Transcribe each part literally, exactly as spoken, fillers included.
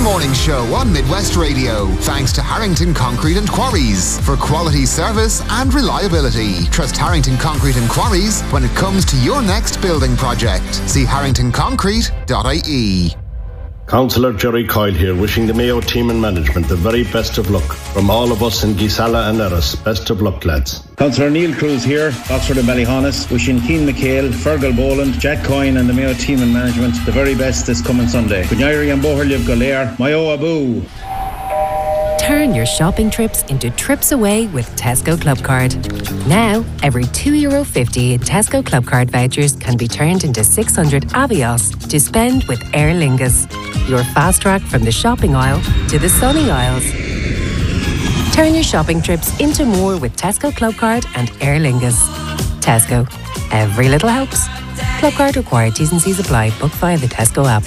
morning show on Midwest Radio, thanks to Harrington Concrete and Quarries. For quality service and reliability, trust Harrington Concrete and Quarries when it comes to your next building project. See harrington concrete dot I E. Councillor Jerry Coyle here, wishing the Mayo team and management the very best of luck. From all of us in Gisala and Erris, best of luck, lads. Councillor Neil Cruz here, Oxford and Ballyhonus, wishing Keane McHale, Fergal Boland, Jack Coyne and the Mayo team and management the very best this coming Sunday. Kunyairi and Boherliv Golair, Mayo Abu. Turn your shopping trips into trips away with Tesco Clubcard. Now, every two euro fifty in Tesco Clubcard vouchers can be turned into six hundred Avios to spend with Aer Lingus. Your fast track from the shopping aisle to the sunny aisles. Turn your shopping trips into more with Tesco Clubcard and Aer Lingus. Tesco. Every little helps. Clubcard required. T's and C's apply. Book via the Tesco app.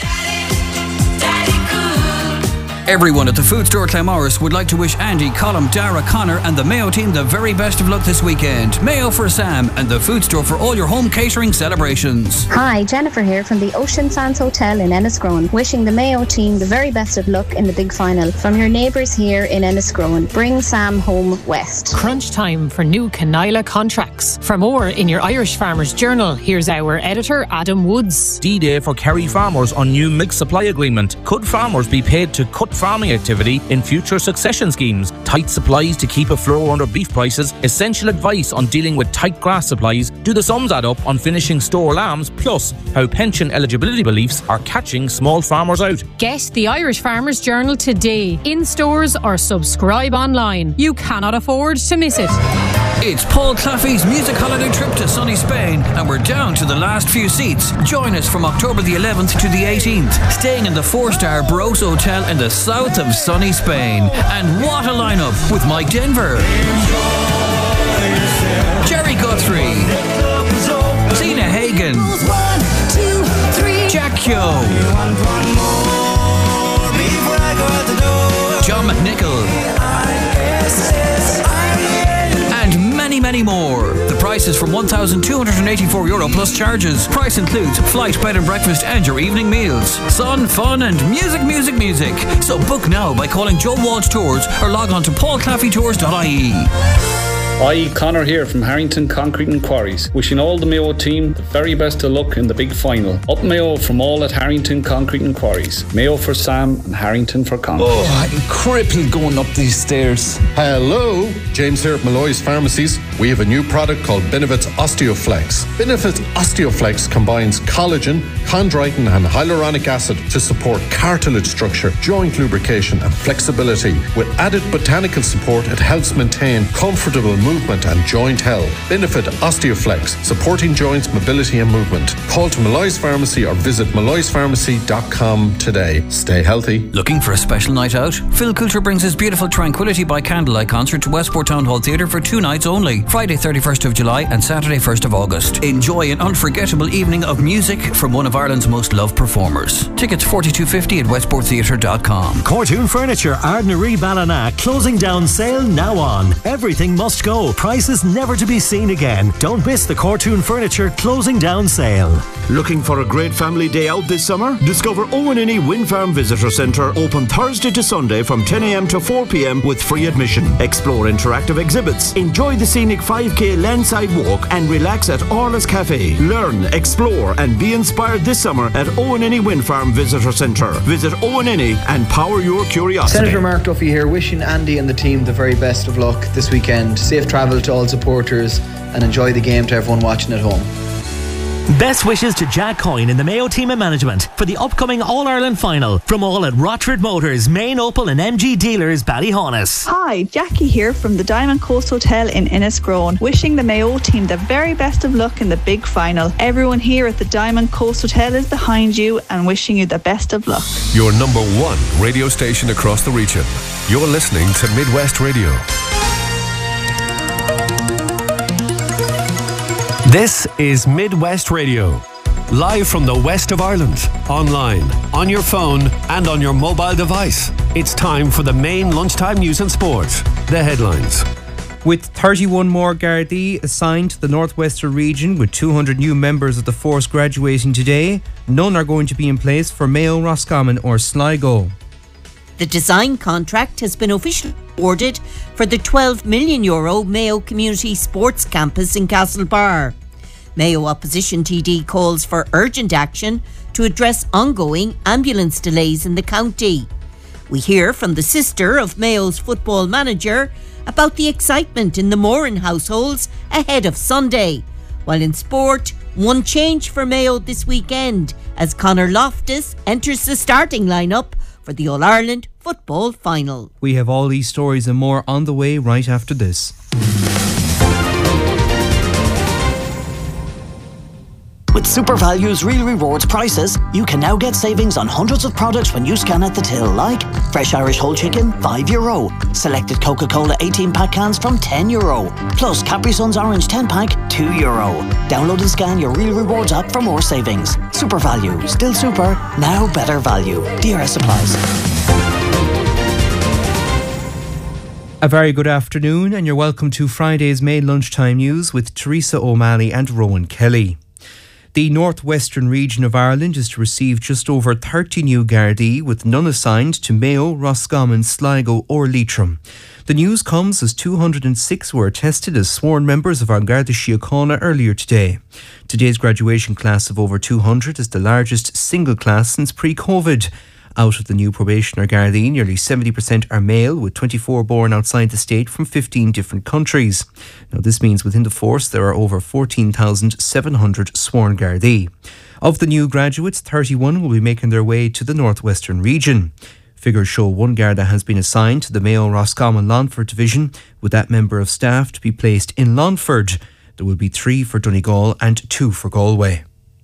Everyone at the Food Store Claremorris would like to wish Andy, Colm, Dara, Connor and the Mayo team the very best of luck this weekend. Mayo for Sam and the Food Store for all your home catering celebrations. Hi, Jennifer here from the Ocean Sands Hotel in Enniscrone, wishing the Mayo team the very best of luck in the big final. From your neighbours here in Enniscrone, bring Sam home west. Crunch time for new Canila contracts. For more in your Irish Farmers Journal, here's our editor, Adam Woods. D-Day for Kerry farmers on new milk supply agreement. Could farmers be paid to cut farming activity in future succession schemes? Tight supplies to keep a floor under beef prices. Essential advice on dealing with tight grass supplies. Do the sums add up on finishing store lambs? Plus, how pension eligibility beliefs are catching small farmers out. Get the Irish Farmers Journal today, in stores or subscribe online. You cannot afford to miss it. It's Paul Claffey's music holiday trip to sunny Spain, and we're down to the last few seats. Join us from October the eleventh to the eighteenth, staying in the four-star Bros Hotel in the south of sunny Spain. And what a lineup with Mike Denver, Jerry Guthrie, Zena Hagen, Jack Kyo, John McNichol, and many, many more. The price is from one thousand two hundred eighty-four euro plus charges. Price includes flight, bed and breakfast and your evening meals. Sun, fun and music, music, music. So book now by calling Joe Walsh Tours or log on to paul claffey tours dot I E. Hi, Connor here from Harrington Concrete and Quarries, wishing all the Mayo team the very best of luck in the big final. Up Mayo from all at Harrington Concrete and Quarries. Mayo for Sam and Harrington for Connor. Oh, I'm crippled going up these stairs. Hello, James here at Malloy's Pharmacies. We have a new product called Benefits Osteoflex. Benefits Osteoflex combines collagen, chondroitin and hyaluronic acid to support cartilage structure, joint lubrication and flexibility. With added botanical support, it helps maintain comfortable movement and joint health. Benefit Osteoflex, supporting joints, mobility and movement. Call to Malloy's Pharmacy or visit malloys pharmacy dot com today. Stay healthy. Looking for a special night out? Phil Coulter brings his beautiful Tranquility by Candlelight concert to Westport Town Hall Theatre for two nights only, Friday thirty-first of July and Saturday first of August. Enjoy an unforgettable evening of music from one of Ireland's most loved performers. Tickets forty-two fifty at westport theatre dot com. Cortoon Furniture, Ardnaree Ballina, closing down sale now on. Everything must go. Prices never to be seen again. Don't miss the Cortoon Furniture closing down sale. Looking for a great family day out this summer? Discover Owen Inny Wind Farm Visitor Centre, open Thursday to Sunday from ten a m to four p m with free admission. Explore interactive exhibits, enjoy the scenic five k landside walk and relax at Orla's Cafe. Learn, explore and be inspired this summer at Owen Inny Wind Farm Visitor Centre. Visit Owen Inny and power your curiosity. Senator Mark Duffy here, wishing Andy and the team the very best of luck this weekend. Safe travel to all supporters and enjoy the game to everyone watching at home. Best wishes to Jack Coyne and the Mayo team and management for the upcoming All-Ireland final from all at Rochford Motors, Main Opel and M G Dealers, Ballyhonus. Hi, Jackie here from the Diamond Coast Hotel in Enniscrone, wishing the Mayo team the very best of luck in the big final. Everyone here at the Diamond Coast Hotel is behind you and wishing you the best of luck. Your number one radio station across the region. You're listening to Midwest Radio. This is Midwest Radio, live from the west of Ireland, online, on your phone and on your mobile device. It's time for the main lunchtime news and sport. The headlines. With thirty-one more Gardaí assigned to the Northwestern region, with two hundred new members of the force graduating today, none are going to be in place for Mayo, Roscommon or Sligo. The design contract has been officially awarded for the twelve million euro Mayo Community Sports Campus in Castlebar. Mayo Opposition T D calls for urgent action to address ongoing ambulance delays in the county. We hear from the sister of Mayo's football manager about the excitement in the Moran households ahead of Sunday. While in sport, one change for Mayo this weekend as Conor Loftus enters the starting lineup for the All-Ireland football final. We have all these stories and more on the way right after this. With SuperValue's Real Rewards prices, you can now get savings on hundreds of products when you scan at the till, like fresh Irish whole chicken, five euro. Selected Coca-Cola eighteen pack cans from ten euro. Plus Capri Sun's orange ten pack, two euro. Download and scan your Real Rewards app for more savings. SuperValue, still super, now better value. D R S applies. A very good afternoon and you're welcome to Friday's Main Lunchtime News with Teresa O'Malley and Rowan Kelly. The northwestern region of Ireland is to receive just over thirty new Gardaí, with none assigned to Mayo, Roscommon, Sligo or Leitrim. The news comes as two hundred six were attested as sworn members of our Garda Síochána earlier today. Today's graduation class of over two hundred is the largest single class since pre-COVID. Out of the new probationer Gardaí, nearly seventy percent are male, with twenty-four born outside the state from fifteen different countries. Now, this means within the force there are over fourteen thousand seven hundred sworn Gardaí. Of the new graduates, thirty-one will be making their way to the northwestern region. Figures show one Garda has been assigned to the Mayo Roscommon Longford division, with that member of staff to be placed in Longford. There will be three for Donegal and two for Galway.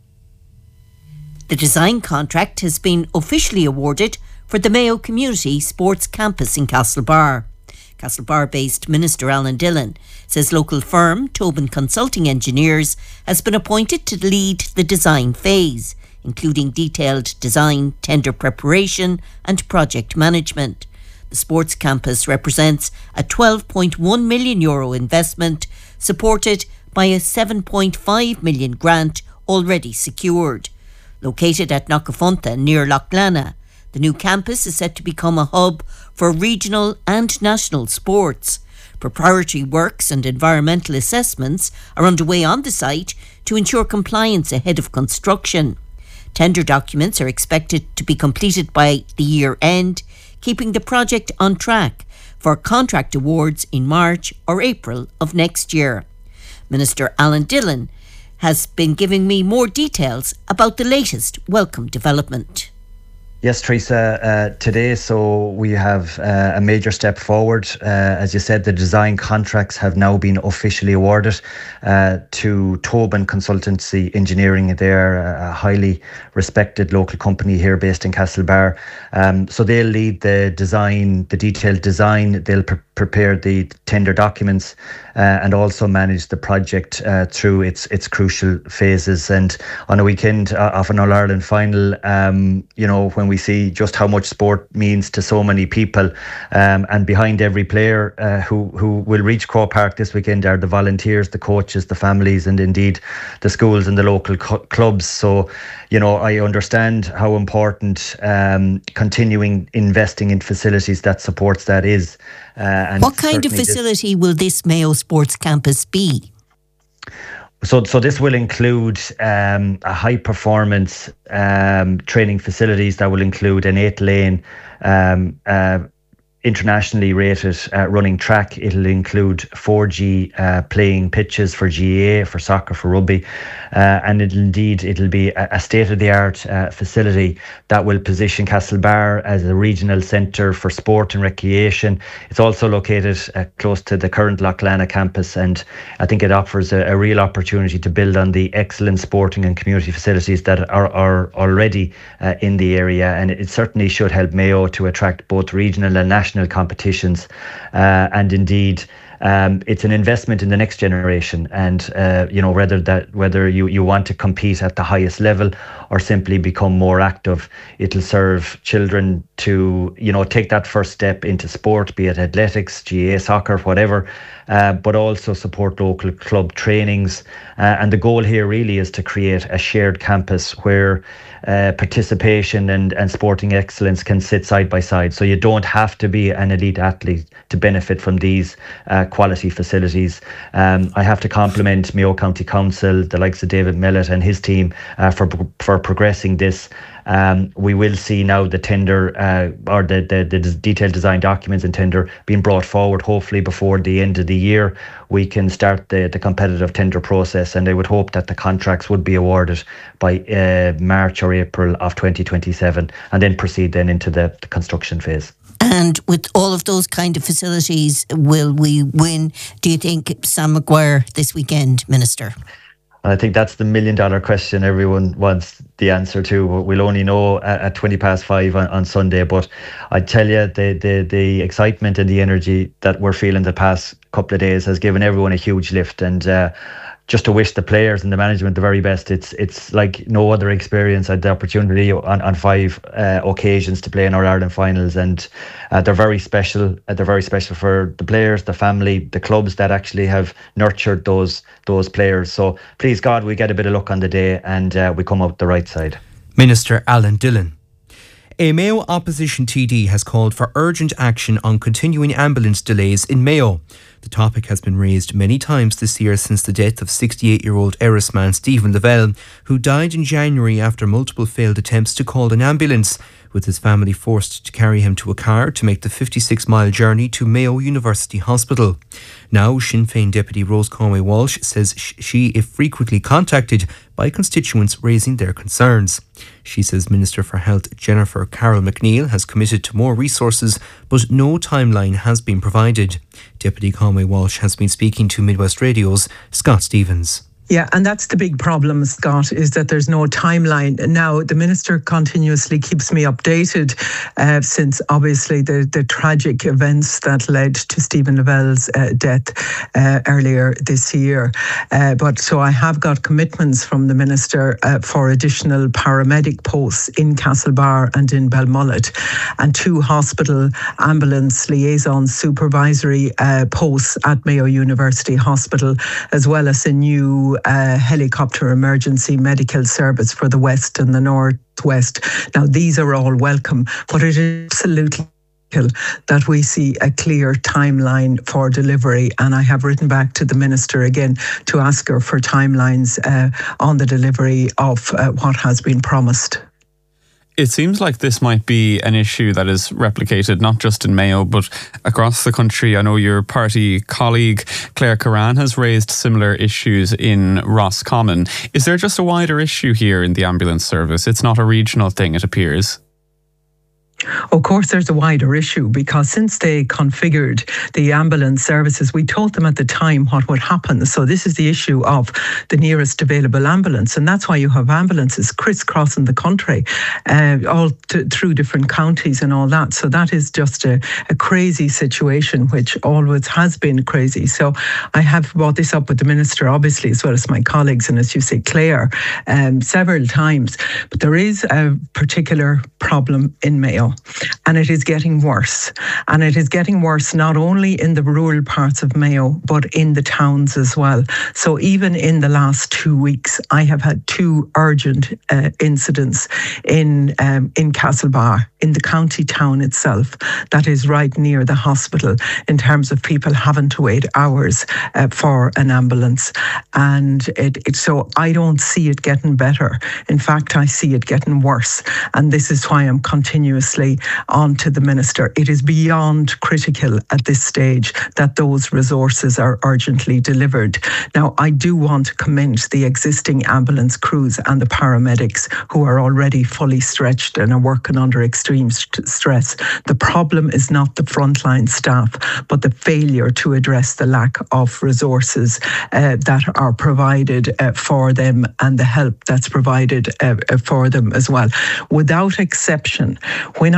The design contract has been officially awarded for the Mayo Community Sports Campus in Castlebar. Castlebar-based Minister Alan Dillon says local firm Tobin Consulting Engineers has been appointed to lead the design phase, including detailed design, tender preparation and project management. The sports campus represents a twelve point one million euro investment supported by a seven point five million grant already secured. Located at Knockafunta near Loughlana, the new campus is set to become a hub for regional and national sports. Preparatory works and environmental assessments are underway on the site to ensure compliance ahead of construction. Tender documents are expected to be completed by the year end, keeping the project on track for contract awards in March or April of next year. Minister Alan Dillon has been giving me more details about the latest welcome development. Yes, Teresa, uh, today so we have uh, a major step forward. Uh, as you said, the design contracts have now been officially awarded uh, to Tobin Consultancy Engineering. They're a highly respected local company here based in Castlebar. Um, so they'll lead the design, the detailed design, they'll pre- prepare the tender documents uh, and also manage the project uh, through its its crucial phases. And on a weekend uh, of an All-Ireland final, um, you know, when we We see just how much sport means to so many people, um, and behind every player uh, who who will reach Croke Park this weekend are the volunteers, the coaches, the families, and indeed the schools and the local co- clubs. So, you know, I understand how important um, continuing investing in facilities that supports that is. Uh, and what kind of facility will this Mayo Sports Campus be? So, so this will include um, a high-performance um, training facilities that will include an eight-lane, um, uh, internationally rated uh, running track. It'll include four G uh, playing pitches for G A A, for soccer, for rugby, uh, and it'll indeed it'll be a, a state-of-the-art uh, facility that will position Castlebar as a regional centre for sport and recreation. It's also located uh, close to the current Loughlana campus, and I think it offers a, a real opportunity to build on the excellent sporting and community facilities that are, are already uh, in the area, and it certainly should help Mayo to attract both regional and national competitions, uh, and indeed um, it's an investment in the next generation. And, uh, you know, whether that whether you, you want to compete at the highest level or simply become more active, it'll serve children to, you know, take that first step into sport, be it athletics, G A A, soccer, whatever, uh, but also support local club trainings. Uh, and the goal here really is to create a shared campus where uh, participation and, and sporting excellence can sit side by side. So you don't have to be an elite athlete to benefit from these uh, quality facilities. Um, I have to compliment Mayo County Council, the likes of David Mellett and his team uh, for for progressing this. Um, we will see now the tender uh, or the, the, the detailed design documents and tender being brought forward. Hopefully before the end of the year, we can start the, the competitive tender process, and I would hope that the contracts would be awarded by uh, March or April of twenty twenty-seven, and then proceed then into the, the construction phase. And with all of those kind of facilities, will we win, do you think, Sam Maguire this weekend, Minister? I think that's the million dollar question everyone wants the answer to. We'll only know at, at twenty past five on, on Sunday. But I tell you, the, the, the excitement and the energy that we're feeling the past couple of days has given everyone a huge lift. And uh, just to wish the players and the management the very best. It's it's like no other experience. I had the opportunity on, on five uh, occasions to play in our Ireland finals, and uh, they're very special. Uh, they're very special for the players, the family, the clubs that actually have nurtured those those players. So please God, we get a bit of luck on the day and uh, we come out the right side. Minister Alan Dillon. A Mayo opposition T D has called for urgent action on continuing ambulance delays in Mayo. The topic has been raised many times this year since the death of sixty-eight-year-old Erris man Stephen Lavelle, who died in January after multiple failed attempts to call an ambulance, with his family forced to carry him to a car to make the fifty-six mile journey to Mayo University Hospital. Now, Sinn Féin Deputy Rose Conway-Walsh says she is frequently contacted by constituents raising their concerns. She says Minister for Health Jennifer Carroll McNeil has committed to more resources, but no timeline has been provided. Deputy Conway-Walsh has been speaking to Midwest Radio's Scott Stevens. Yeah, and that's the big problem, Scott, is that there's no timeline. Now, the Minister continuously keeps me updated uh, since obviously the, the tragic events that led to Stephen Lavelle's uh, death uh, earlier this year. Uh, but so I have got commitments from the Minister uh, for additional paramedic posts in Castlebar and in Belmullet, and two hospital ambulance liaison supervisory uh, posts at Mayo University Hospital, as well as a new Uh, helicopter emergency medical service for the West and the Northwest. Now, these are all welcome, but it is absolutely that we see a clear timeline for delivery, and I have written back to the Minister again to ask her for timelines uh, on the delivery of uh, what has been promised. It seems like this might be an issue that is replicated not just in Mayo but across the country. I know your party colleague Claire Curran has raised similar issues in Roscommon. Is there just a wider issue here in the ambulance service? It's not a regional thing, it appears. Of course, there's a wider issue, because since they configured the ambulance services, we told them at the time what would happen. So this is the issue of the nearest available ambulance, and that's why you have ambulances crisscrossing the country, uh, all to, through different counties and all that. So that is just a, a crazy situation, which always has been crazy. So I have brought this up with the Minister, obviously, as well as my colleagues, and as you say, Claire, um, several times. But there is a particular problem in Mayo, and it is getting worse. And it is getting worse not only in the rural parts of Mayo, but in the towns as well. So even in the last two weeks, I have had two urgent uh, incidents in um, in Castlebar, in the county town itself, that is right near the hospital, in terms of people having to wait hours uh, for an ambulance. And it, it so I don't see it getting better. In fact, I see it getting worse. And this is why I'm continuously on to the Minister. It is beyond critical at this stage that those resources are urgently delivered. Now, I do want to commend the existing ambulance crews and the paramedics who are already fully stretched and are working under extreme st- stress. The problem is not the frontline staff, but the failure to address the lack of resources uh, that are provided uh, for them, and the help that's provided uh, for them as well. Without exception, when I talk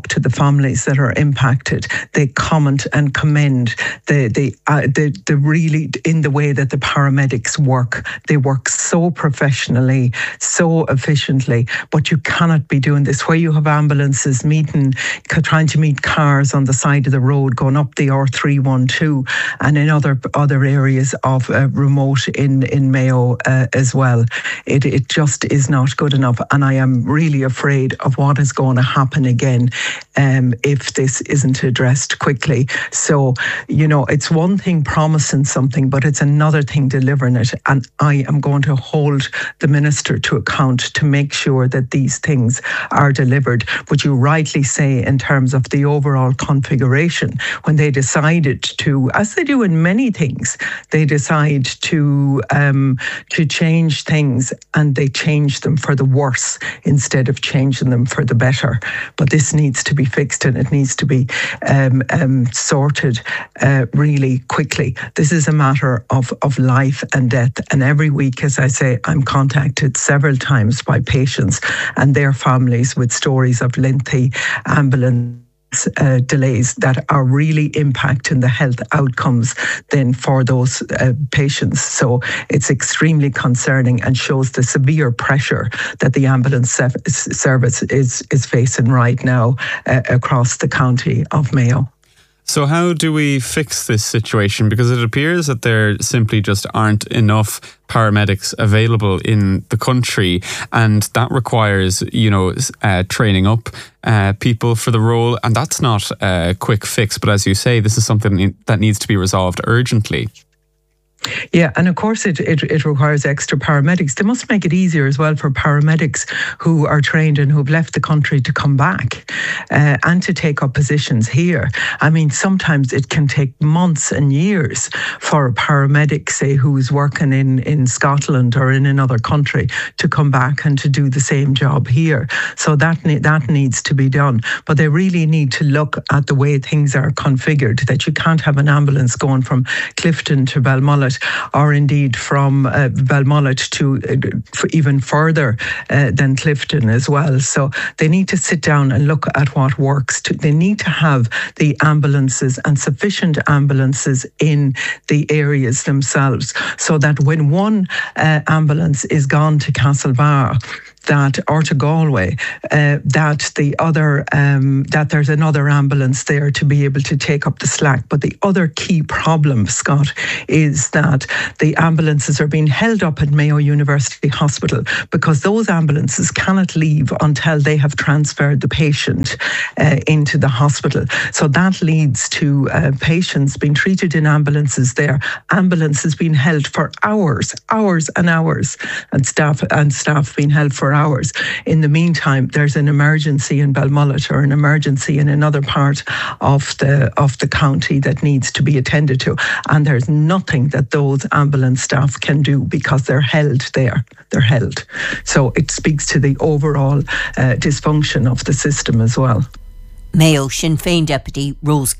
talk to the families that are impacted, they comment and commend the the uh, the, the really in the way that the paramedics work. They work so professionally, so efficiently, but you cannot be doing this where you have ambulances meeting, trying to meet cars on the side of the road going up the R three twelve and in other other areas of uh, remote in in Mayo uh, as well. It it just is not good enough, and I am really afraid of what is going to happen again um, if this isn't addressed quickly. So, you know, it's one thing promising something, but it's another thing delivering it. And I am going to hold the Minister to account to make sure that these things are delivered. But you rightly say, in terms of the overall configuration, when they decided to, as they do in many things, they decide to um, to change things, and they change them for the worse instead of changing them for the better. But this needs to be fixed, and it needs to be um, um, sorted uh, really quickly. This is a matter of, of life and death. And every week, as I say, I'm contacted several times by patients and their families with stories of lengthy ambulance Uh, delays that are really impacting the health outcomes then for those uh, patients. So it's extremely concerning and shows the severe pressure that the ambulance service is, is facing right now uh, across the county of Mayo. So how do we fix this situation? Because it appears that there simply just aren't enough paramedics available in the country, and that requires, you know, uh, training up uh, people for the role, and that's not a quick fix. But as you say, this is something that needs to be resolved urgently. Yeah, and of course it, it, it requires extra paramedics. They must make it easier as well for paramedics who are trained and who've left the country to come back uh, and to take up positions here. I mean, sometimes it can take months and years for a paramedic, say, who's working in, in Scotland or in another country to come back and to do the same job here. So that, ne- that needs to be done. But they really need to look at the way things are configured, that you can't have an ambulance going from Clifton to Balmullet, or indeed from uh, Balmullet to uh, even further uh, than Clifton as well. So they need to sit down and look at what works. To, they need to have the ambulances and sufficient ambulances in the areas themselves, so that when one uh, ambulance is gone to Castlebar, that or to Galway, uh, that the other um, that there's another ambulance there to be able to take up the slack. But the other key problem, Scott, is that the ambulances are being held up at Mayo University Hospital because those ambulances cannot leave until they have transferred the patient uh, into the hospital. So that leads to uh, patients being treated in ambulances there, ambulances being held for hours, hours and hours, and staff and staff being held for hours. In the meantime, there's an emergency in Balmullet or an emergency in another part of the of the county that needs to be attended to, and there's nothing that those ambulance staff can do because they're held there. They're held. So it speaks to the overall uh, dysfunction of the system as well. Mayo Sinn Féin deputy Rose